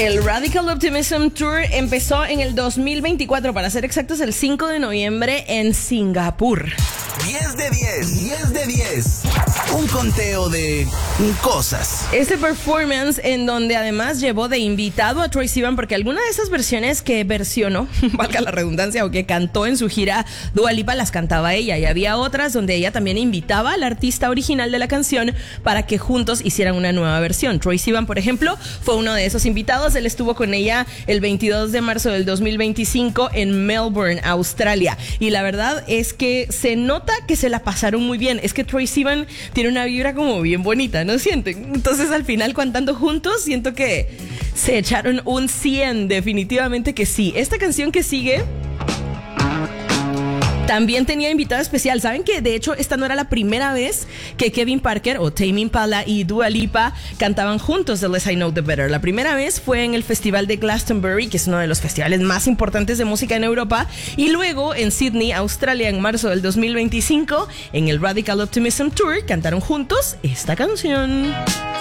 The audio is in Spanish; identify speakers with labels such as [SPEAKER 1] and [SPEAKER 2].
[SPEAKER 1] El Radical Optimism Tour empezó en el 2024, para ser exactos, el 5 de noviembre en Singapur.
[SPEAKER 2] 10 de 10, 10 de 10. Un conteo de cosas.
[SPEAKER 1] Este performance en donde además llevó de invitado a Troye Sivan, porque alguna de esas versiones que versionó, valga la redundancia, o que cantó en su gira Dua Lipa, las cantaba ella, y había otras donde ella también invitaba al artista original de la canción para que juntos hicieran una nueva versión. Troye Sivan, por ejemplo, fue uno de esos invitados. Él estuvo con ella el 22 de marzo del 2025 en Melbourne, Australia, y la verdad es que se nota que se la pasaron muy bien. Es que Troye Sivan tiene una vibra como bien bonita, ¿no sienten? Entonces al final, cantando juntos, siento que se echaron un 100, definitivamente que sí. Esta canción que sigue también tenía invitado especial. ¿Saben que de hecho esta no era la primera vez que Kevin Parker o Tame Impala y Dua Lipa cantaban juntos The Less I Know The Better? La primera vez fue en el Festival de Glastonbury, que es uno de los festivales más importantes de música en Europa, y luego en Sydney, Australia, en marzo del 2025, en el Radical Optimism Tour, cantaron juntos esta canción.